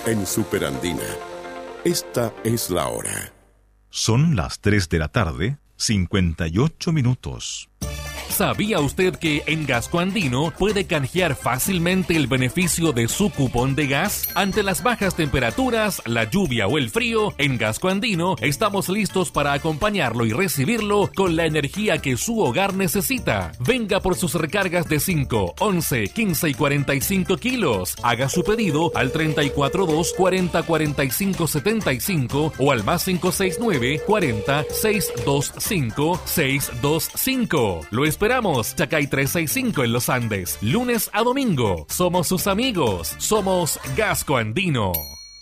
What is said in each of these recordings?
en Superandina. Esta es la hora. Son las 3 de la tarde, 58 minutos. ¿Sabía usted que en Gasco Andino puede canjear fácilmente el beneficio de su cupón de gas? Ante las bajas temperaturas, la lluvia o el frío, en Gasco Andino estamos listos para acompañarlo y recibirlo con la energía que su hogar necesita. Venga por sus recargas de 5, 11, 15 y 45 kilos. Haga su pedido al 342 40 45 75 o al más 569 40 625 625. Lo esperamos, Chacay 365 en Los Andes, lunes a domingo. Somos sus amigos, somos Gasco Andino.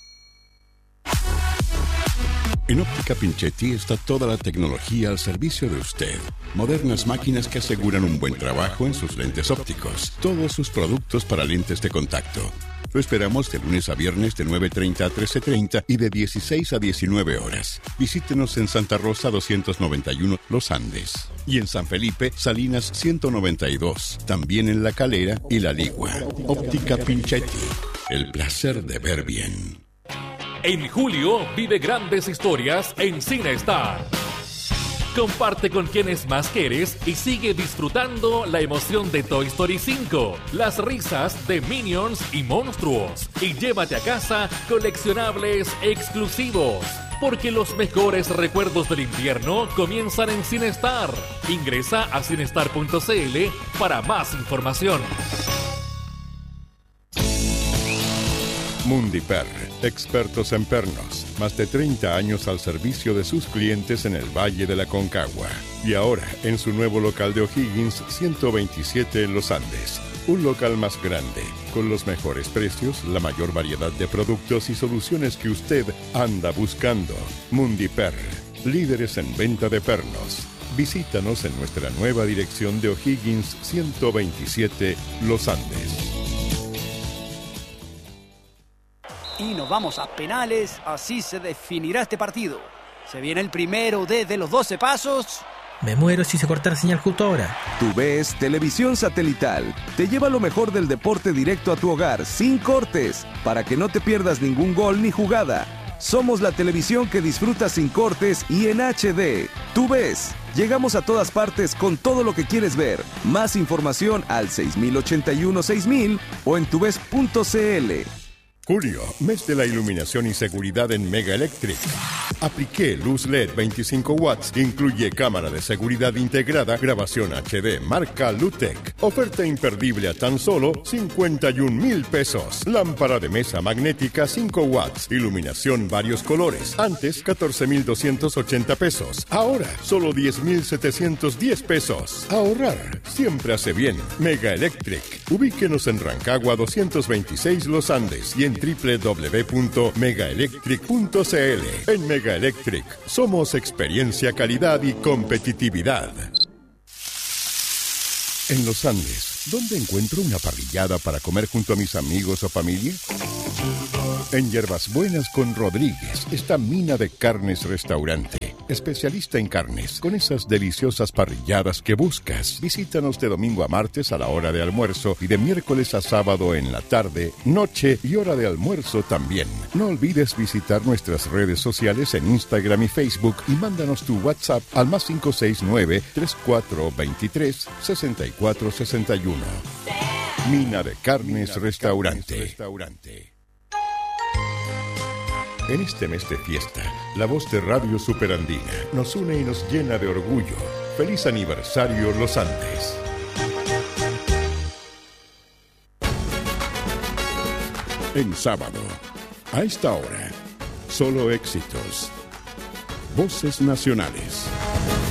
En Óptica Pinchetti está toda la tecnología al servicio de usted. Modernas máquinas que aseguran un buen trabajo en sus lentes ópticos. Todos sus productos para lentes de contacto. Lo esperamos de lunes a viernes de 9:30 a 13:30 y de 16 a 19 horas. Visítenos en Santa Rosa 291 Los Andes y en San Felipe Salinas 192. También en La Calera y La Ligua. Óptica Pinchetti. El placer de ver bien. En julio vive grandes historias en CineStar. Comparte con quienes más quieres y sigue disfrutando la emoción de Toy Story 5, las risas de Minions y monstruos, y llévate a casa coleccionables exclusivos, porque los mejores recuerdos del invierno comienzan en CineStar. Ingresa a cinestar.cl para más información. Mundiper, expertos en pernos, más de 30 años al servicio de sus clientes en el Valle de la Concagua. Y ahora en su nuevo local de O'Higgins 127 en Los Andes. Un local más grande, con los mejores precios, la mayor variedad de productos y soluciones que usted anda buscando. Mundiper, líderes en venta de pernos. Visítanos en nuestra nueva dirección de O'Higgins 127 Los Andes. Y nos vamos a penales, así se definirá este partido. Se viene el primero desde los 12 pasos. Me muero si se corta la señal justo ahora. TUVES Televisión Satelital te lleva lo mejor del deporte directo a tu hogar, sin cortes, para que no te pierdas ningún gol ni jugada. Somos la televisión que disfrutas sin cortes y en HD. TUVES. Llegamos a todas partes con todo lo que quieres ver. Más información al 6081-6000 o en tuves.cl. Julio, mes de la iluminación y seguridad en Mega Electric. Apliqué luz LED 25 watts, incluye cámara de seguridad integrada, grabación HD, marca Lutec. Oferta imperdible a tan solo 51,000 pesos. Lámpara de mesa magnética 5 watts, iluminación varios colores. Antes 14,280 pesos. Ahora solo 10,710 pesos. Ahorrar siempre hace bien. Mega Electric. Ubíquenos en Rancagua 226 Los Andes y en www.megaelectric.cl. En Mega Electric somos experiencia, calidad y competitividad. En Los Andes, ¿dónde encuentro una parrillada para comer junto a mis amigos o familia? En Hierbas Buenas con Rodríguez está Mina de Carnes Restaurante. Especialista en carnes, con esas deliciosas parrilladas que buscas. Visítanos de domingo a martes a la hora de almuerzo y de miércoles a sábado en la tarde, noche y hora de almuerzo también. No olvides visitar nuestras redes sociales en Instagram y Facebook y mándanos tu WhatsApp al más 569-3423-6461. Mina de Carnes Restaurante. En este mes de fiesta, la voz de Radio Superandina nos une y nos llena de orgullo. ¡Feliz aniversario, Los Andes! En sábado, a esta hora, solo éxitos. Voces nacionales.